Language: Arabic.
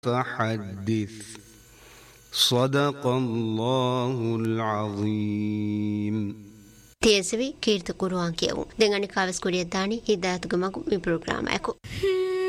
فحدث صدق الله العظيم. تيسوي كيرت قرآن كيو دعاني كاوس كوريا داني هداية جمعكم من برنامج أكو.